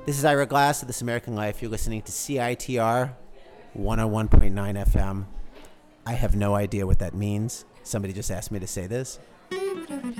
This is Ira Glass of This American Life. You're listening to CITR 101.9 FM. I have no idea what that means. Somebody just asked me to say this.